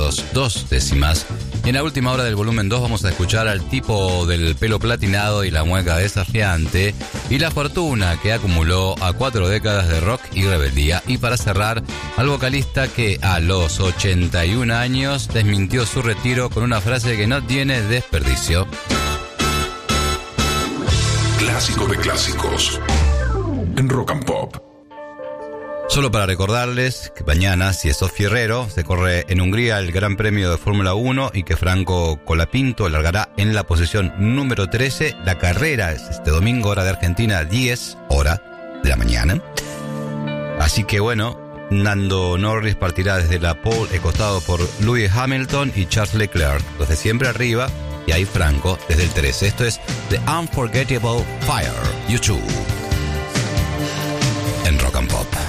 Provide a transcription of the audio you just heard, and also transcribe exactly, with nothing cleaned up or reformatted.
grados dos décimas. Y en la última hora del volumen dos vamos a escuchar al tipo del pelo platinado y la mueca desafiante y la fortuna que acumuló a cuatro décadas de rock y rebeldía. Y para cerrar, al vocalista que a los ochenta y un años desmintió su retiro con una frase que no tiene desperdicio. Clásico de clásicos en Rock and Pop. Solo para recordarles que mañana, si es Sofía Herrero, se corre en Hungría el Gran Premio de Fórmula uno y que Franco Colapinto largará en la posición número trece. La carrera es este domingo, hora de Argentina, diez, hora de la mañana. Así que bueno, Lando Norris partirá desde la pole, escoltado por Lewis Hamilton y Charles Leclerc, los de siempre arriba, y ahí Franco desde el trece. Esto es The Unforgettable Fire, YouTube, en Rock and Pop.